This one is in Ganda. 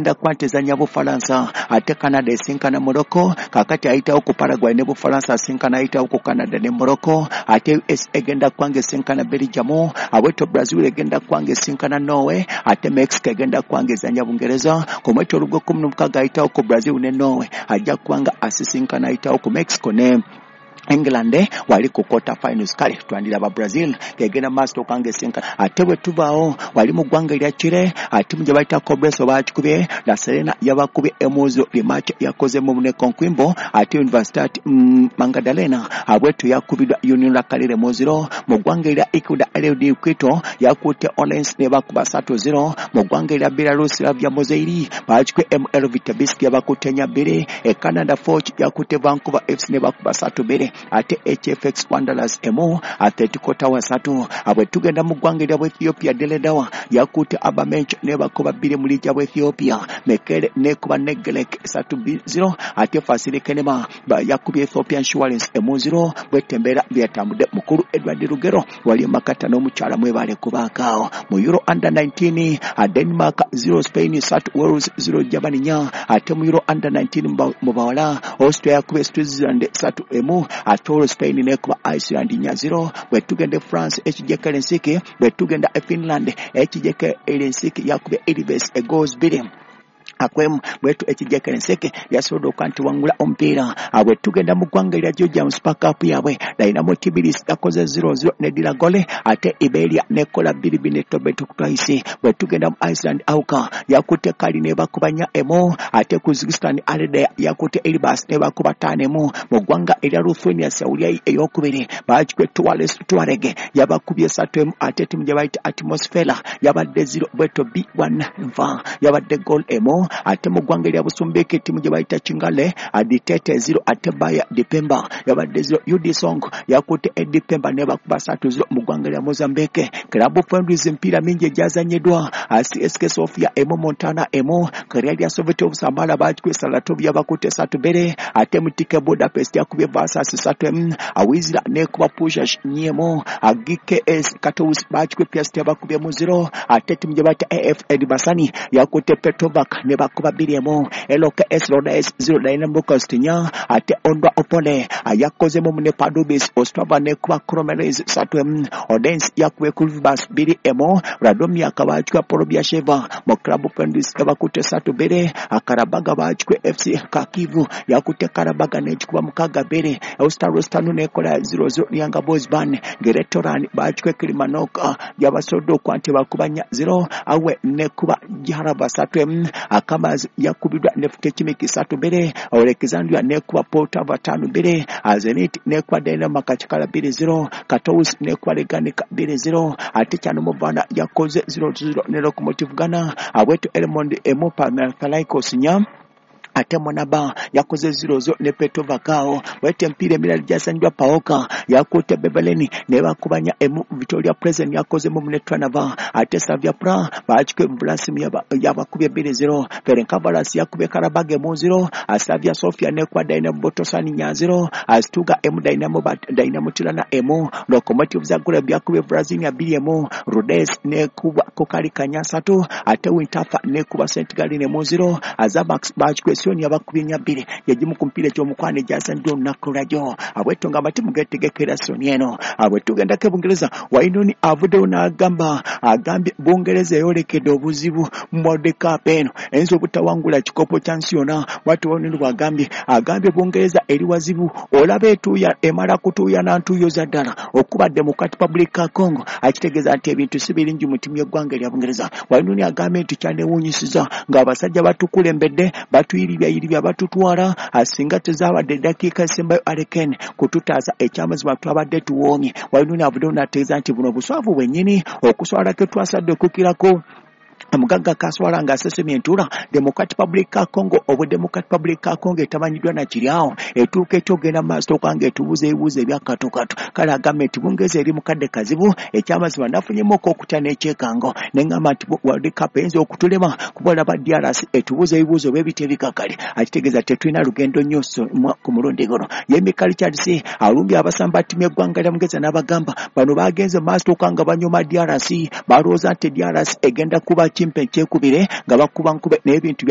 egenda kwantezanya Bufalansa ate Canada esinkana Morocco kakati ayitawo ku Paraguay ne Bufalansa asinkana ayitawo ku Canada ne Morocco ate US egenda kwange esinkana Belgium abweto Brazil egenda kwange esinkana Norway ate Mexico egenda kwange ezanya Bungereza ku mwezi ogw'okumukaaga ayitawo ku Brazil ne Norway ajja kwanga asisinkana ayitawo ku Mexico ne England wali ku quarter finals kale twandira Brazil kegena master kange senka ate bwe tubaawo wali mu gwanga lya Chile ate mu jabaita Cobreso bakubye La Serena yabakubye Emozo rematch yakoze mu ne Conquimbo ate Universidad Magdalena abwetu yakubidwa Union La Calera Moziro mu gwanga lya Ecuador LD Quito yakute Orleans ne bakuba 3-0 mu gwanga lya Belarus Slavia Mozairi bakubye ML Vitebsk yabakutenya bere Canada Forge yakute Vancouver FC ne bakuba 3-0 ate HFX Wanderers emo Atletico Towers 3 abwe tugenda mu gwanga lya Ethiopia Deledawa yakute Abamench ne bakuba 2 mu lija bwa Ethiopia Mekele ne kuba Neglek 3-0 ate Fasile Kenema yakubye Ethiopian Insurance emo 0 bwetembera byatambude mukuru Edward Rugero wali makata no muchala mwebale kubakao mu Euro under 19 Denmark 0 Spain 3 Wales 0 Germany nya ate mu Euro under 19 mu bawala Austria yakubye Switzerland 3 emo atoro Spain ne kuba Iceland nya 0 bwetugende France HJK Helsinki bwetugenda Finland HJK Helsinki yakubye Elibes goals bidding akwem bwetu ekijekere nseke yasodo kanti wangula ompira abwe tugenda mu gwanga lya Georgia Super Cup yabwe Dynamo Tbilisi yakoze 0-0 ne Dilagole ate Iberia ne kola 2-2 Tobeto Twice bwe tugenda mu Iceland Auka yakute Kali ne bakubanya emo ate Kyrgyzstan Alde yakute Elibas ne bakuba 5 mu gwanga elya Lithuania Sauria eyokubiri bakwe Tuareg yabakubye 3 ate timu jabaita Atmosphere yabadde 0 bweto B1 va yabadde goal emo ate mu gwanga lya Busumbeke timu gye bayita Kingale aditete 0 ate Baya Dipemba yabadde 0 UD Song yakute Edipemba ne bakuba 3-0 mu gwanga lya Mozambique Club Friendlies mpira mingi ejazannyedwa CSK Sofia emo Montana emo Korea Soviet of Samara bakwe Salatovia bakute 3-2 ate Mutike Budapest yakubye Vasas 3 awizira ne kuba Pushash nyemo AGKS Katowice bakwe PST bakubye mu 0 ate timu gye bayita AF Edibasani yakute Petrovac ne bakuba bilemo Eloka S-Rodas 0 Dynamo Costinya ate Ondwa Opole ayakoze mu ne Padubis Ostrava ne kuba Kromeres 3 Odense yakwe Kulvibas bili emo Radomia akabachwa Porobiasheva mu Club Friendlies bakute 3-2 Akarabaga bachwe FC Kakivu yakute Karabaga ne kuba mukaga bere Austarostanu ne kola 0-0 Yanga Boys Ban Geretoran bachwe Kilimanok yabasodo kwante bakubanya 0 awe ne kuba Giharaba 3 Akamazi yakubidwa Nefute Chimiki 3-2 Alexandria ne kuba Poltava 5-2 Zenit ne kuba Dynamo Kachikala 2-0 Katowice ne kuba Leganica 2-0 ate cyane Muvana yakoze 0-0 ne Locomotive Ghana abweto Elmond Emopa na Panathinaikos nya ate Monaba yakoze 0-0 ne Petrovac wete mpire milali jasanjwa Paoka yakote Bebeleni ne bakubanya emu Victoria Pleasant yakoze mu Netranava ate Savia Pra baachike Blasim yabakubye 2-0 Perenkavalas yakubye Karabage mu 0 Asavia Sofia ne kwa Dynamo Botosani nya 0 Astuga emu Dynamo Tirana emu Locomotive Zagreb yakubye Brazil ya 2 emu Rodez ne kuba Kokari Kanya 3 ate Wintafa ne kuba St Gallen mu 0 Azamax baachike Soni abakubye 2 yajimu kumpira kyo mukwane jasa ndo nakurajo abwetonga amatimu getegekera Soni eno abwetugenda ke Bungereza wainoni avude na agambye Bungereza yolekedde obuzibu Modeka peno enzo butawangula kikopo chansiona watu wonu bagambye Bungereza eri wazibu olabe tuya emala kutuya nantuyo zadala okuba Democratic Republic of Congo akitegeza ati ebintu sibiringi mutimu y'eggwanga lya Bungereza wainoni agambye nti cyane wunyisiza ng'abasajja batukulembedde batuyiribya batutwala asinga tezabadde dakika sembayo Aleken kututaza ekyamazima twabadde tuwomye wainoni avude na teza nti buno buswavu bwennyini okuswala ke twasadde okukirako Amugaga kaswala nga sesemi entura Democratic Republic of Congo obu Democratic Republic of Congo etamanyidwa na kiriao etuuka ekyogenda maaso kange etubuze byakatokato kala government Bungereza eri mukadde kazibu ekyamazima nafunyemo okutya n'ekyekango nengamba nti World Cup enzo okutulema kubola ba DRC etubuze ebibuzo bebite bikakali akitegeza tetulina lugendo nnyo ku mulundi guno Yemikali Charles alumbi abasamba timu y'eggwanga lya Bungereza n'abagamba bano bagenze maaso kanga banyoma DRC balooza nti DRC egenda kuba chimpe kyekubire nga bakuba nkube n'ebintu